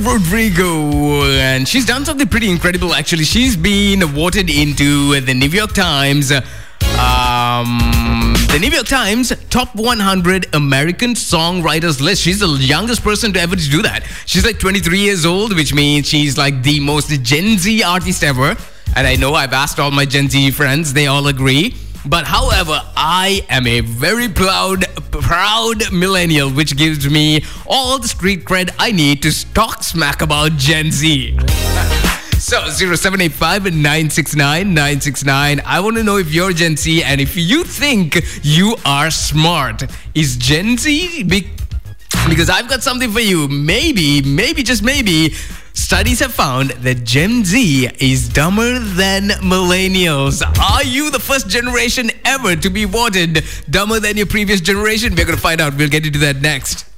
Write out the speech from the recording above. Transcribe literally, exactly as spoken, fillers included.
Rodrigo, and she's done something pretty incredible actually. She's been voted into the New York Times um, the New York Times top one hundred American songwriters list. She's the youngest person to ever do that. She's like twenty-three years old, which means she's like the most Gen Z artist ever. And I know I've asked all my Gen Z friends, they all agree. But however, I am a very proud, proud millennial, which gives me all the street cred I need to talk smack about Gen Z. So, zero seven eight five nine six nine nine six nine. I want to know if you're Gen Z and if you think you are smart. Is Gen Z big? Because I've got something for you. Maybe, maybe, just maybe, studies have found that Gen Z is dumber than millennials. Are you the first generation ever to be voted dumber than your previous generation? We're going to find out. We'll get into that next.